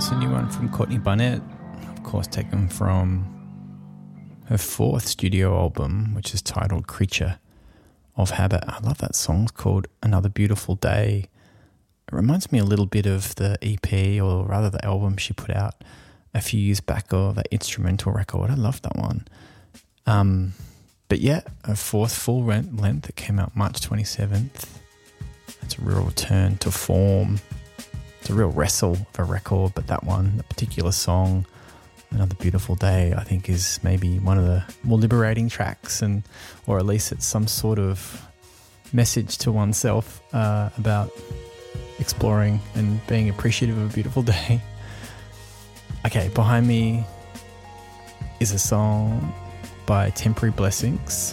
It's a new one from Courtney Barnett, of course taken from her fourth studio album, which is titled Creature of Habit. I love that song. It's called Another Beautiful Day. It reminds me a little bit of the EP, or rather the album she put out a few years back, or that instrumental record. I love that one. But yeah, a fourth full length that came out March 27th. It's a real return to form. It's a real wrestle of a record, but that one, the particular song, Another Beautiful Day, I think is maybe one of the more liberating tracks, or at least it's some sort of message to oneself about exploring and being appreciative of a beautiful day. Okay, behind me is a song by Temporary Blessings.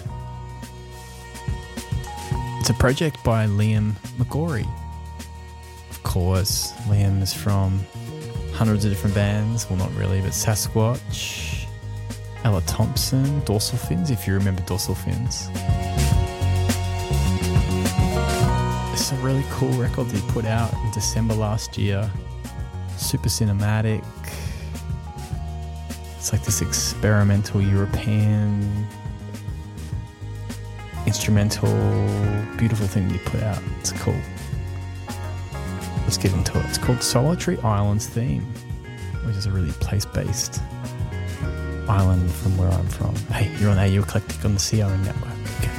It's a project by Liam McGorry. Of course, Liam is from hundreds of different bands. Well, not really, but Sasquatch, Ella Thompson, Dorsal Fins, if you remember Dorsal Fins. It's a really cool record that he put out in December last year. Super cinematic. It's like this experimental European instrumental, beautiful thing that he put out. It's cool. Let's get into it. It's called Solitary Islands Theme, which is a really place-based island from where I'm from. Hey, you're on AU Eclectic on the CRN network. Okay.